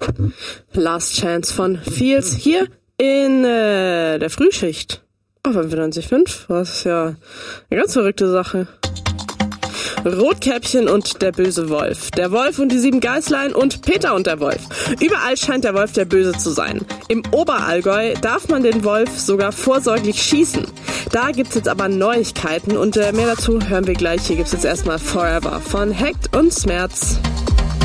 Last Chance von Fields hier in der Frühschicht. Auf 95.5, was ja eine ganz verrückte Sache. Rotkäppchen und der böse Wolf. Der Wolf und die 7 Geißlein und Peter und der Wolf. Überall scheint der Wolf der Böse zu sein. Im Oberallgäu darf man den Wolf sogar vorsorglich schießen. Da gibt's jetzt aber Neuigkeiten und mehr dazu hören wir gleich. Hier gibt's jetzt erstmal Forever von Heckt und Smerz.